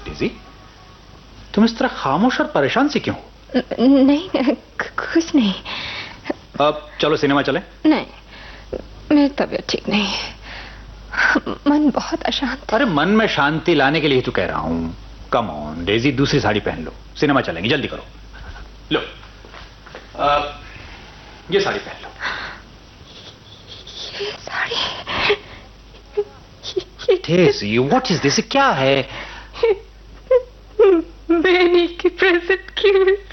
Daisy, तुम इस तरह खामोश और परेशान सी क्यों? नहीं, कुछ नहीं। अब चलो सिनेमा चलें? नहीं, मेरी तबीयत ठीक नहीं, मन बहुत अशांत। अरे मन में शांति लाने के लिए तो कह रहा हूं। कम ऑन डेज़ी, दूसरी साड़ी पहन लो, सिनेमा चलेंगे, जल्दी करो। लो, ये साड़ी पहन लो। ये sari? Daisy, what is this? क्या है? बेनी की प्रेजेंट की हुई